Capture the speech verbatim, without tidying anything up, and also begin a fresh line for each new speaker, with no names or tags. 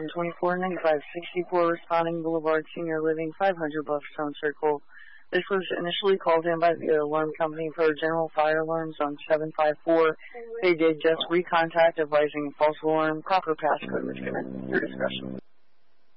from twenty-four ninety-five sixty-four responding Boulevard Senior Living, five hundred Bluffstone Circle. This was initially called in by the alarm company for general fire alarms on seven five four. They did just recontact advising a false alarm. Proper passcode was given. Your discretion.